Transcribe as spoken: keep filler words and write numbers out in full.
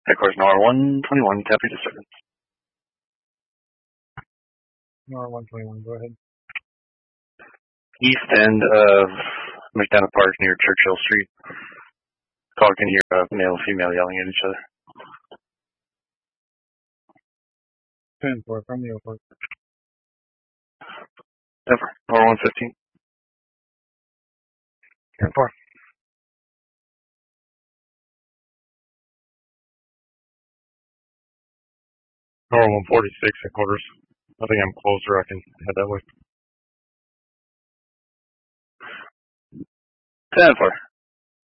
Headquarters Nor one twenty-one, copy disturbance. Nor one twenty-one, go ahead. East end of McDonough Park near Churchill Street. Call can hear a male and female yelling at each other. ten four from the airport. Denver, Nor one fifteen. ten four. Nor one forty-six, headquarters. I think I'm closer. I can head that way. ten four.